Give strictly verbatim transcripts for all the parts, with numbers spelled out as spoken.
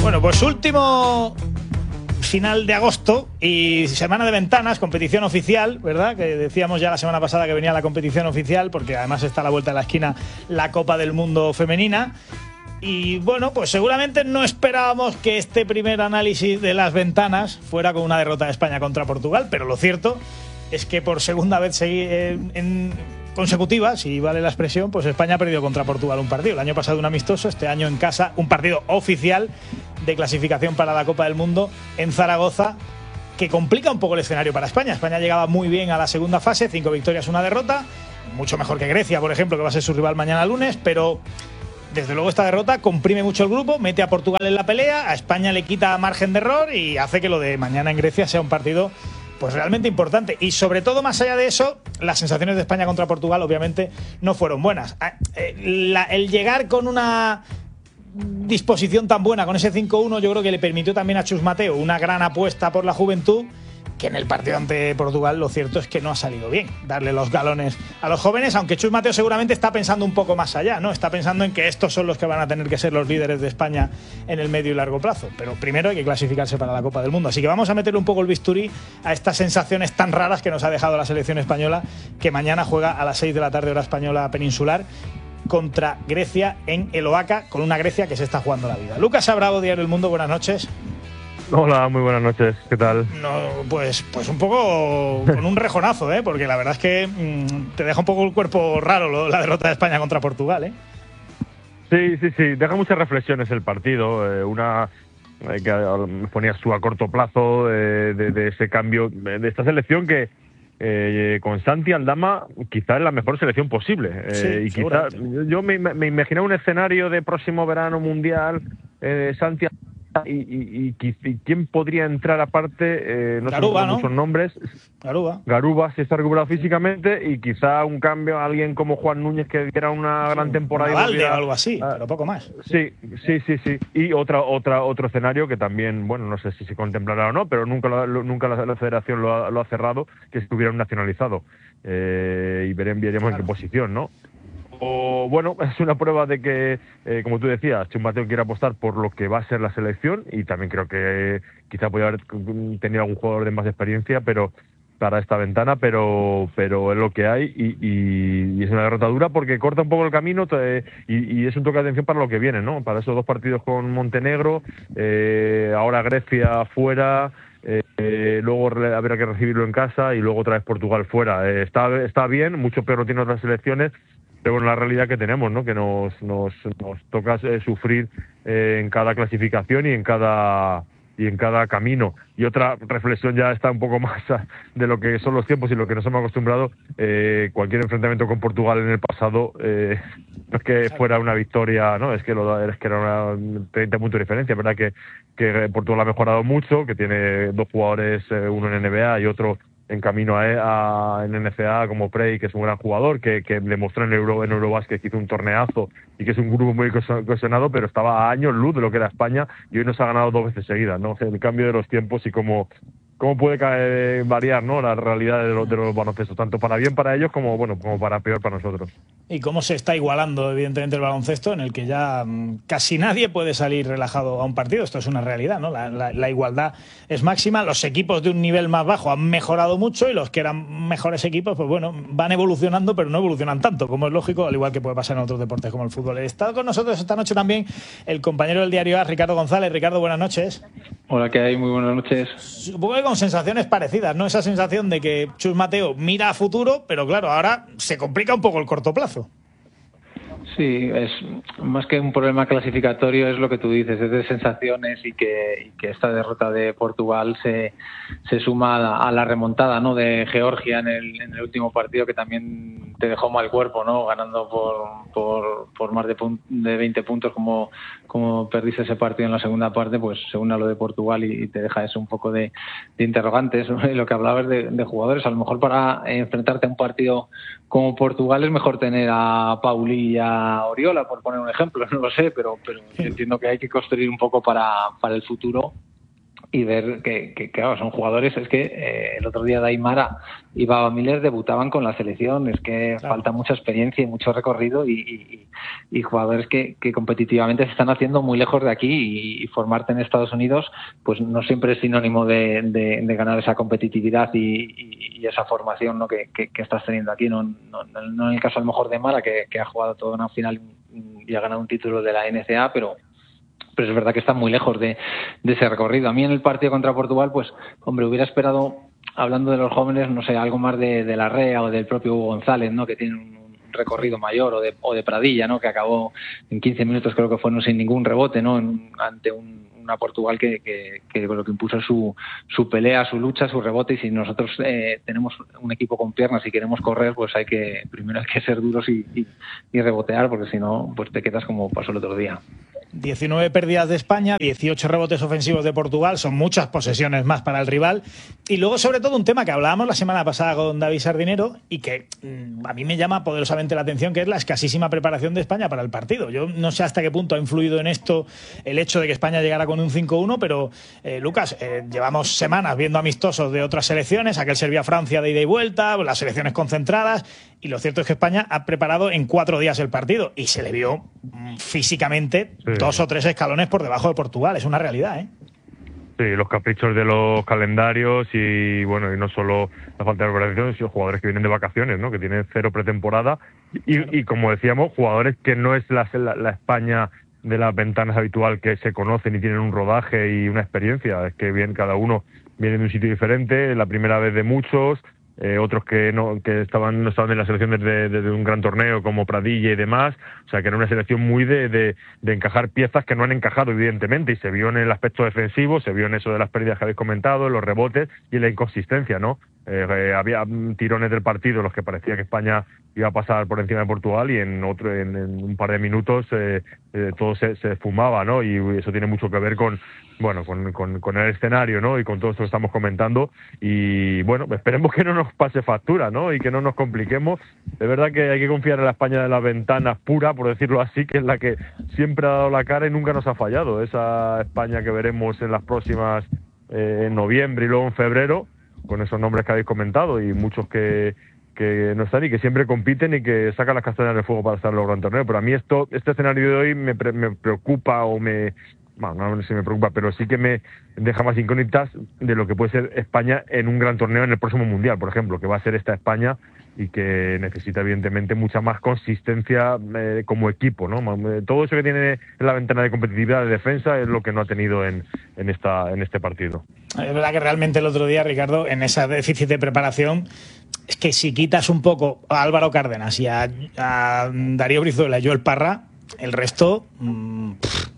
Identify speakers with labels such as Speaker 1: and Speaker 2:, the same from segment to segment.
Speaker 1: Bueno, pues último final de agosto y semana de ventanas, competición oficial, ¿verdad? Que decíamos ya la semana pasada que venía la competición oficial, porque además está a la vuelta de la esquina la Copa del Mundo femenina. Y bueno, pues seguramente no esperábamos que este primer análisis de las ventanas fuera con una derrota de España contra Portugal, pero lo cierto es que por segunda vez en, en consecutiva, si vale la expresión, pues España ha perdido contra Portugal un partido. El año pasado un amistoso, este año en casa un partido oficial de clasificación para la Copa del Mundo en Zaragoza, que complica un poco el escenario para España. España llegaba muy bien a la segunda fase, cinco victorias, una derrota, mucho mejor que Grecia, por ejemplo, que va a ser su rival mañana lunes, pero desde luego esta derrota comprime mucho el grupo, mete a Portugal en la pelea, a España le quita margen de error y hace que lo de mañana en Grecia sea un partido pues realmente importante. Y sobre todo, más allá de eso, las sensaciones de España contra Portugal obviamente no fueron buenas. La, el llegar con una disposición tan buena, con ese cinco uno, yo creo que le permitió también a Chus Mateo una gran apuesta por la juventud, que en el partido ante Portugal lo cierto es que no ha salido bien darle los galones a los jóvenes, aunque Chus Mateo seguramente está pensando un poco más allá, ¿no? Está pensando en que estos son los que van a tener que ser los líderes de España en el medio y largo plazo, pero primero hay que clasificarse para la Copa del Mundo, así que vamos a meterle un poco el bisturí a estas sensaciones tan raras que nos ha dejado la selección española, que mañana juega a las seis de la tarde hora española peninsular contra Grecia en el Oaca, con una Grecia que se está jugando la vida. Lucas Abravo, Diario El Mundo, buenas noches.
Speaker 2: Hola, muy buenas noches, ¿qué tal?
Speaker 1: No, pues, pues un poco con un rejonazo, ¿eh? Porque la verdad es que mmm, te deja un poco el cuerpo raro lo, la derrota de España contra Portugal, ¿eh?
Speaker 2: Sí, sí, sí, deja muchas reflexiones el partido, eh, una eh, que ponías tú a corto plazo eh, de, de ese cambio, de esta selección que eh, con Santi Aldama quizás es la mejor selección posible. Eh,
Speaker 1: sí,
Speaker 2: y quizás yo me, me imaginaba un escenario de próximo verano mundial, eh, Santi Aldama, Y, y, y, y quién podría entrar aparte, eh, no
Speaker 1: Garuba,
Speaker 2: sé
Speaker 1: ¿no?
Speaker 2: muchos nombres.
Speaker 1: Garuba.
Speaker 2: Garuba se está recuperado físicamente y quizá un cambio a alguien como Juan Núñez que diera una sí, gran temporada.
Speaker 1: Una Valde
Speaker 2: o
Speaker 1: algo así, uh, pero poco más.
Speaker 2: Sí, sí, sí, sí. Y otra, otra, otro escenario que también, bueno, no sé si se contemplará o no, pero nunca, lo, nunca la, la Federación lo ha, lo ha cerrado, que estuviera un nacionalizado. Eh, y veremos, veremos claro. en qué posición, ¿no? O, bueno, es una prueba de que, eh, como tú decías, Chus Mateo quiere apostar por lo que va a ser la selección y también creo que quizá podría haber tenido algún jugador de más experiencia pero para esta ventana, pero pero es lo que hay y, y, y es una derrota dura porque corta un poco el camino te, y, y es un toque de atención para lo que viene, ¿no? Para esos dos partidos con Montenegro, eh, ahora Grecia fuera, eh, eh, luego habrá que recibirlo en casa y luego otra vez Portugal fuera. Eh, está, está bien, mucho peor lo tienen otras selecciones, pero bueno, la realidad que tenemos, ¿no? Que nos nos, nos toca eh, sufrir eh, en cada clasificación y en cada y en cada camino. Y otra reflexión ya está un poco más de lo que son los tiempos y lo que nos hemos acostumbrado. Eh, cualquier enfrentamiento con Portugal en el pasado eh, no es que fuera una victoria, no, es que lo es que era una treinta puntos de diferencia. Es verdad que, que Portugal ha mejorado mucho, que tiene dos jugadores, eh, uno en N B A y otro en camino a, a en N C A A como Prey, que es un gran jugador, que, que demostró en Euro en Eurobasket que hizo un torneazo y que es un grupo muy cohesionado, pero estaba a años luz de lo que era España y hoy nos ha ganado dos veces seguidas, ¿no? El cambio de los tiempos y cómo cómo puede caer, variar, ¿no? La realidad de los, de los baloncestos, tanto para bien para ellos como bueno como para peor para nosotros.
Speaker 1: Y cómo se está igualando, evidentemente, el baloncesto, en el que ya mmm, casi nadie puede salir relajado a un partido. Esto es una realidad, ¿no? La, la, la igualdad es máxima. Los equipos de un nivel más bajo han mejorado mucho y los que eran mejores equipos, pues bueno, van evolucionando, pero no evolucionan tanto, como es lógico, al igual que puede pasar en otros deportes como el fútbol. Está con nosotros esta noche también el compañero del Diario A, Ricardo González. Ricardo, buenas noches.
Speaker 3: Hola, ¿qué hay? Muy buenas noches.
Speaker 1: Supongo que con sensaciones parecidas, ¿no? Esa sensación de que Chus Mateo mira a futuro, pero claro, ahora se complica un poco el corto plazo.
Speaker 3: Sí, es más que un problema clasificatorio, es lo que tú dices, es de sensaciones y que, y que esta derrota de Portugal se, se suma a la, a la remontada, ¿no? De Georgia en el, en el último partido, que también te dejó mal cuerpo, ¿no? Ganando por, por, por más de, pun- de veinte puntos, como, como perdiste ese partido en la segunda parte, pues se une a lo de Portugal y, y te deja eso un poco de, de interrogantes, ¿no? Y lo que hablabas de, de jugadores, a lo mejor para enfrentarte a un partido como Portugal es mejor tener a Pauli y a Oriola, por poner un ejemplo, no lo sé, pero, pero yo entiendo que hay que construir un poco para, para el futuro y ver que, que, que claro, son jugadores, es que eh, el otro día Daimara y Baba Miller debutaban con la selección, es que claro. falta mucha experiencia y mucho recorrido y, y, y jugadores que, que competitivamente se están haciendo muy lejos de aquí y, y formarte en Estados Unidos pues no siempre es sinónimo de, de, de ganar esa competitividad y, y, y esa formación, ¿no? que, que, que estás teniendo aquí, no, no, no en el caso a lo mejor de Mara que, que ha jugado toda una final y ha ganado un título de la N C A, pero pero es verdad que está muy lejos de, de ese recorrido. A mí en el partido contra Portugal, pues, hombre, hubiera esperado, hablando de los jóvenes, no sé, algo más de, de Larrea o del propio Hugo González, ¿no? Que tiene un recorrido mayor, o de, o de Pradilla, ¿no? Que acabó en quince minutos, creo que fue, no sin ningún rebote, ¿no? En, ante un, una Portugal que, que, que lo que impuso su, su pelea, su lucha, su rebote, y si nosotros eh, tenemos un equipo con piernas y queremos correr, pues hay que, primero hay que ser duros y, y, y rebotear, porque si no, pues te quedas como pasó el otro día.
Speaker 1: diecinueve pérdidas de España, dieciocho rebotes ofensivos de Portugal, son muchas posesiones más para el rival. Y luego, sobre todo, un tema que hablábamos la semana pasada con David Sardinero y que mmm, a mí me llama poderosamente la atención, que es la escasísima preparación de España para el partido. Yo no sé hasta qué punto ha influido en esto el hecho de que España llegara con un cinco uno, pero, eh, Lucas, eh, llevamos semanas viendo amistosos de otras selecciones, aquel Serbia-Francia de ida y vuelta, las selecciones concentradas, y lo cierto es que España ha preparado en cuatro días el partido y se le vio mmm, físicamente sí. dos o tres escalones por debajo de Portugal. Es una realidad, ¿eh?
Speaker 2: Sí, los caprichos de los calendarios y bueno, y no solo la falta de preparación, sino jugadores que vienen de vacaciones, ¿no? Que tienen cero pretemporada y, claro. y como decíamos, jugadores que no es la, la, la España de las ventanas habitual, que se conocen y tienen un rodaje y una experiencia. Es que bien, cada uno viene de un sitio diferente, la primera vez de muchos. Eh, otros que no que estaban no estaban en la selección desde, desde un gran torneo como Pradilla y demás, o sea que era una selección muy de, de, de encajar piezas que no han encajado evidentemente, y se vio en el aspecto defensivo, se vio en eso de las pérdidas que habéis comentado, en los rebotes y en la inconsistencia, ¿no? Eh, eh, había tirones del partido en los que parecía que España iba a pasar por encima de Portugal y en otro en, en un par de minutos eh, eh, todo se, se esfumaba, ¿no? Y eso tiene mucho que ver con bueno con, con, con el escenario, ¿no? Y con todo esto que estamos comentando y bueno, esperemos que no nos pase factura, ¿no? Y que no nos compliquemos. De verdad que hay que confiar en la España de las ventanas pura, por decirlo así, que es la que siempre ha dado la cara y nunca nos ha fallado. Esa España que veremos en las próximas eh, en noviembre y luego en febrero, con esos nombres que habéis comentado y muchos que, que no están y que siempre compiten y que sacan las castañas del fuego para estar en los gran torneos. Pero a mí esto, este escenario de hoy me, pre, me preocupa o me... Bueno, no sé si me preocupa, pero sí que me deja más incógnitas de lo que puede ser España en un gran torneo en el próximo Mundial, por ejemplo, que va a ser esta España y que necesita evidentemente mucha más consistencia eh, como equipo, ¿no? Todo eso que tiene en la ventana de competitividad de defensa es lo que no ha tenido en, en, esta, en este partido.
Speaker 1: Es verdad que realmente el otro día, Ricardo, en ese déficit de preparación, es que si quitas un poco a Álvaro Cárdenas y a, a Darío Brizuela y Joel Parra, el resto, mmm,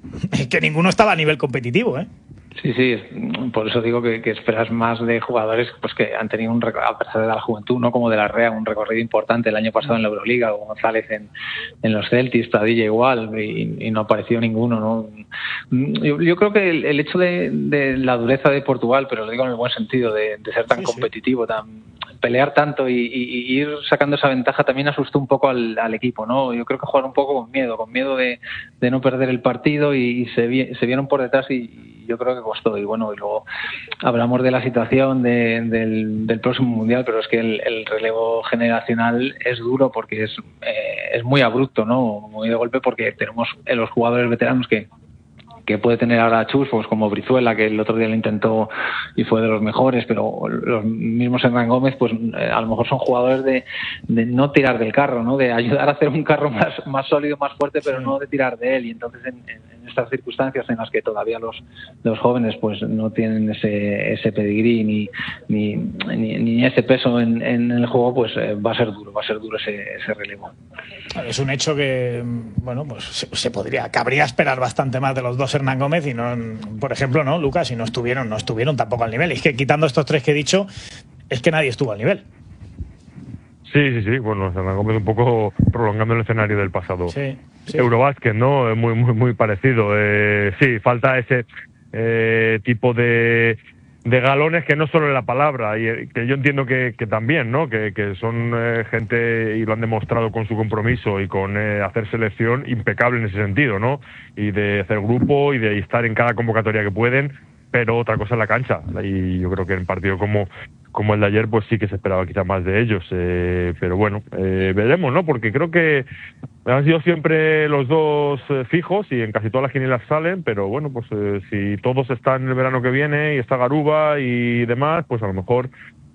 Speaker 1: es que ninguno estaba a nivel competitivo, ¿eh?
Speaker 3: Sí, sí, por eso digo que, que esperas más de jugadores pues que han tenido un recorrido, a pesar de la juventud, no como de la Rea, un recorrido importante el año pasado en la Euroliga, o González en, en los Celtics, Pradilla igual, y, y no apareció ninguno, ¿no? Yo, yo creo que el, el hecho de, de la dureza de Portugal, pero lo digo en el buen sentido, de, de ser tan sí, competitivo, sí. tan pelear tanto y, y, y ir sacando esa ventaja también asustó un poco al, al equipo, ¿no? Yo creo que jugaron un poco con miedo, con miedo de, de no perder el partido y, y se, vi, se vieron por detrás y, y yo creo que costó. Y bueno, y luego hablamos de la situación de, del, del próximo Mundial, pero es que el, el relevo generacional es duro porque es, eh, es muy abrupto, ¿no? Muy de golpe, porque tenemos los jugadores veteranos que que puede tener ahora Chus, pues como Brizuela, que el otro día lo intentó y fue de los mejores, pero los mismos Hernán Gómez, pues eh, a lo mejor son jugadores de, de no tirar del carro, ¿no? De ayudar a hacer un carro más, más sólido, más fuerte, pero no de tirar de él. Y entonces en, en estas circunstancias en las que todavía los, los jóvenes pues no tienen ese, ese pedigrí ni, ni, ni, ni ese peso en, en el juego, pues eh, va a ser duro, va a ser duro ese, ese relevo.
Speaker 1: Es un hecho que, bueno, pues se, se podría, cabría esperar bastante más de los dos Hernán Gómez y no, por ejemplo, no, Lucas, y no estuvieron, no estuvieron tampoco al nivel. Y es que quitando estos tres que he dicho, es que nadie estuvo al nivel.
Speaker 2: Sí, sí, sí, bueno, Hernán Gómez un poco prolongando el escenario del pasado.
Speaker 1: Sí, sí.
Speaker 2: Eurobásquet, ¿no? Muy, muy, muy parecido. Eh, sí, falta ese eh, tipo de... de galones que no solo en la palabra, y que yo entiendo que, que también, ¿no? Que, que son eh, gente, y lo han demostrado con su compromiso y con eh, hacer selección impecable en ese sentido, ¿no? Y de hacer grupo y de estar en cada convocatoria que pueden, pero otra cosa es la cancha, y yo creo que en partido como como el de ayer, pues sí que se esperaba quizá más de ellos, eh, pero bueno, eh, veremos, ¿no? Porque creo que han sido siempre los dos eh, fijos y en casi todas las quinielas salen, pero bueno, pues eh, si todos están el verano que viene y está Garuba y demás, pues a lo mejor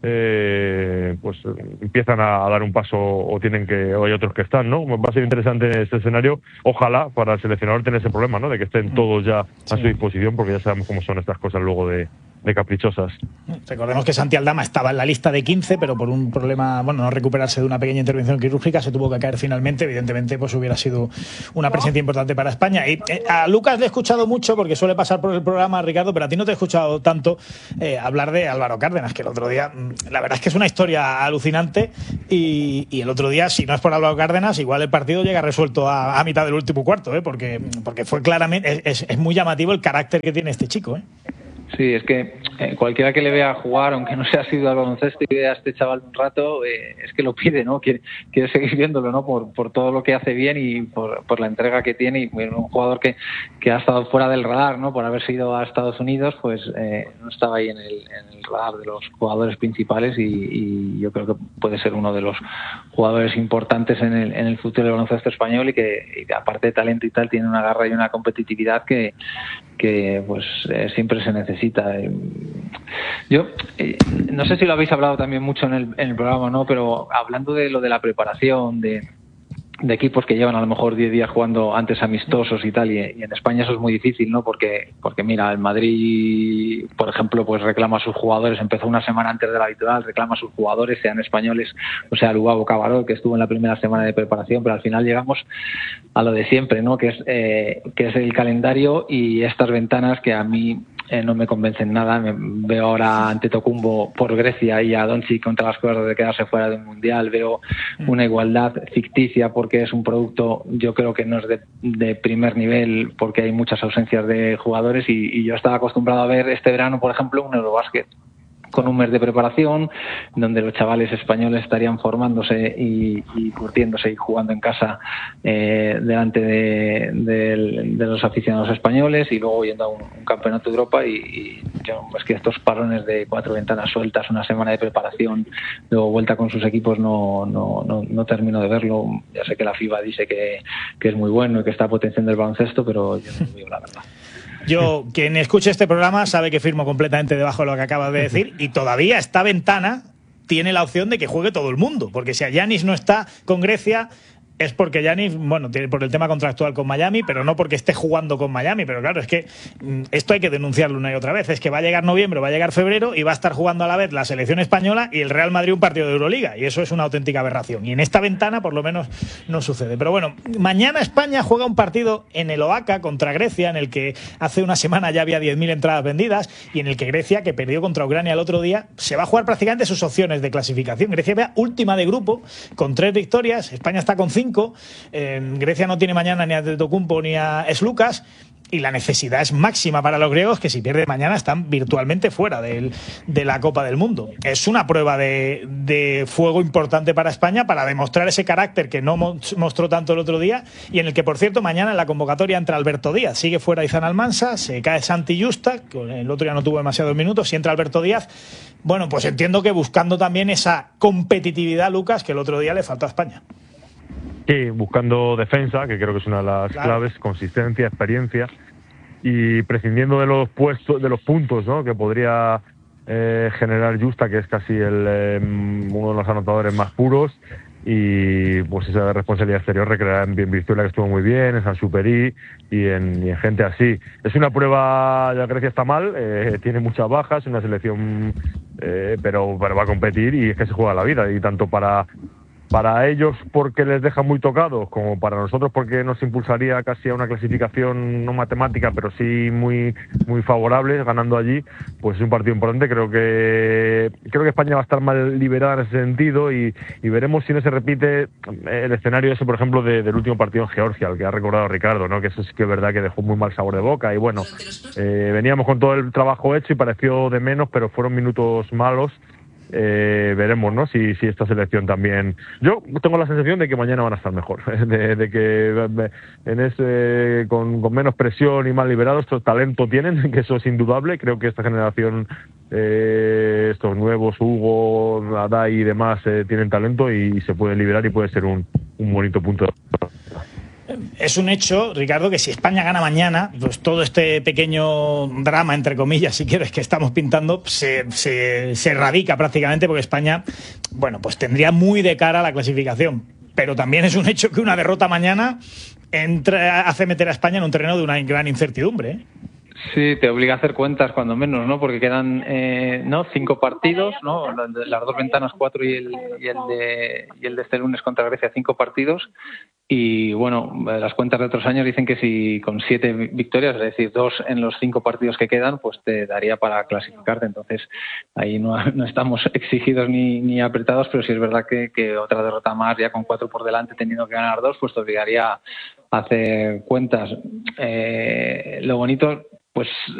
Speaker 2: eh, pues empiezan a, a dar un paso, o tienen que, o hay otros que están, ¿no? Va a ser interesante este escenario, ojalá para el seleccionador tener ese problema, ¿no? De que estén todos ya a sí. su disposición, porque ya sabemos cómo son estas cosas luego de de caprichosas.
Speaker 1: Recordemos que Santi Aldama estaba en la lista de quince, pero por un problema, bueno, no recuperarse de una pequeña intervención quirúrgica, se tuvo que caer finalmente. Evidentemente, pues hubiera sido una presencia importante para España. Y eh, a Lucas le he escuchado mucho, porque suele pasar por el programa, Ricardo, pero a ti no te he escuchado tanto eh, hablar de Álvaro Cárdenas, que el otro día, la verdad es que es una historia alucinante, y, y el otro día, si no es por Álvaro Cárdenas, igual el partido llega resuelto a, a mitad del último cuarto, eh, porque, porque fue claramente, es, es muy llamativo el carácter que tiene este chico, ¿eh?
Speaker 3: Sí, es que eh, cualquiera que le vea jugar, aunque no sea sido al baloncesto y vea a este chaval un rato, eh, es que lo pide, ¿no? Quiere, quiere seguir viéndolo, ¿no? Por, por todo lo que hace bien y por, por la entrega que tiene. Y bueno, un jugador que, que ha estado fuera del radar, ¿no? Por haberse ido a Estados Unidos, pues eh, no estaba ahí en el, en el radar de los jugadores principales, y, y yo creo que puede ser uno de los jugadores importantes en el, en el futuro del baloncesto español, y que, y que aparte de talento y tal, tiene una garra y una competitividad que, que pues eh, siempre se necesita. Yo eh, no sé si lo habéis hablado también mucho en el, en el programa, ¿no? Pero hablando de lo de la preparación, de, de equipos que llevan a lo mejor diez días jugando antes amistosos y tal, y, y en España eso es muy difícil, ¿no? Porque, porque mira, el Madrid, por ejemplo, pues reclama a sus jugadores, empezó una semana antes de la habitual, reclama a sus jugadores, sean españoles, o sea, Lugabo Cabaró, que estuvo en la primera semana de preparación, pero al final llegamos a lo de siempre, ¿no? Que es, eh, que es el calendario y estas ventanas que a mí Eh, no me convencen nada. Me veo ahora ante Antetokounmpo por Grecia y a Doncic contra las cuerdas de quedarse fuera de un mundial. Veo una igualdad ficticia porque es un producto, yo creo que no es de, de primer nivel, porque hay muchas ausencias de jugadores, y, y yo estaba acostumbrado a ver este verano, por ejemplo, un Eurobásquet con un mes de preparación, donde los chavales españoles estarían formándose y, y curtiéndose y jugando en casa eh, delante de, de, de los aficionados españoles, y luego yendo a un, un campeonato de Europa. Y, y yo, es que estos parones de cuatro ventanas sueltas, una semana de preparación, luego vuelta con sus equipos, no, no, no, no termino de verlo. Ya sé que la FIBA dice que, que es muy bueno y que está potenciando el baloncesto, pero yo no lo veo, la verdad.
Speaker 1: Yo, quien escuche este programa sabe que firmo completamente debajo de lo que acabas de decir, y todavía esta ventana tiene la opción de que juegue todo el mundo, porque si a Giannis no está con Grecia, es porque Giannis, bueno, tiene por el tema contractual con Miami, pero no porque esté jugando con Miami. Pero claro, es que esto hay que denunciarlo una y otra vez. Es que va a llegar noviembre, va a llegar febrero, y va a estar jugando a la vez la selección española y el Real Madrid un partido de Euroliga, y eso es una auténtica aberración. Y en esta ventana, por lo menos, no sucede. Pero bueno, mañana España juega un partido en el Oaca contra Grecia, en el que hace una semana ya había diez mil entradas vendidas, y en el que Grecia, que perdió contra Ucrania el otro día, se va a jugar prácticamente sus opciones de clasificación. Grecia va última de grupo, con tres victorias. España está con cinco. Eh, Grecia no tiene mañana ni a Antetokounmpo ni a Slukas, y la necesidad es máxima para los griegos, que si pierden mañana están virtualmente fuera del, de la Copa del Mundo. Es una prueba de, de fuego importante para España, para demostrar ese carácter que no mostró tanto el otro día, y en el que, por cierto, mañana en la convocatoria entra Alberto Díaz. Sigue fuera Izan Almansa, se cae Santi Justa, que el otro día no tuvo demasiados minutos, y entra Alberto Díaz. Bueno, pues entiendo que buscando también esa competitividad, Lucas, que el otro día le faltó a España.
Speaker 2: Sí, buscando defensa, que creo que es una de las claro. claves, consistencia, experiencia, y prescindiendo de los puestos, de los puntos, ¿no?, que podría eh, generar Justa, que es casi el eh, uno de los anotadores más puros, y pues esa responsabilidad exterior recreada en Virtuela, que estuvo muy bien, en San Superi y en, y en gente así. Es una prueba, ya Grecia está mal, eh, tiene muchas bajas, una selección, eh, pero, pero va a competir, y es que se juega la vida, y tanto para para ellos porque les deja muy tocados, como para nosotros porque nos impulsaría casi a una clasificación no matemática, pero sí muy muy favorable, ganando allí, pues es un partido importante. Creo que creo que España va a estar mal liberada en ese sentido, y, y veremos si no se repite el escenario ese, por ejemplo, de, del último partido en Georgia, el que ha recordado Ricardo, ¿no? Que eso sí que es verdad que dejó muy mal sabor de boca, y bueno, eh, veníamos con todo el trabajo hecho y pareció de menos, pero fueron minutos malos. Eh, veremos, ¿no? Si, si esta selección también... Yo tengo la sensación de que mañana van a estar mejor, de, de que en ese, con, con menos presión y más liberados, talento tienen, que eso es indudable. Creo que esta generación, eh, estos nuevos, Hugo, Adai y demás, eh, tienen talento y, y se puede liberar y puede ser un, un bonito punto de...
Speaker 1: Es un hecho, Ricardo, que si España gana mañana, pues todo este pequeño drama, entre comillas, si quieres, que estamos pintando, se, se, se erradica prácticamente, porque España, bueno, pues tendría muy de cara la clasificación. Pero también es un hecho que una derrota mañana entra, hace meter a España en un terreno de una gran incertidumbre, ¿eh?
Speaker 3: Sí, te obliga a hacer cuentas cuando menos, ¿no? Porque quedan eh, no cinco partidos, ¿no? Las dos ventanas, cuatro y el, y el de y el de este lunes contra Grecia, cinco partidos. Y bueno, las cuentas de otros años dicen que si con siete victorias, es decir, dos en los cinco partidos que quedan, pues te daría para clasificarte. Entonces ahí no, no estamos exigidos ni, ni apretados, pero sí es verdad que, que otra derrota más, ya con cuatro por delante, teniendo que ganar dos, pues te obligaría a hacer cuentas. Eh, lo bonito, pues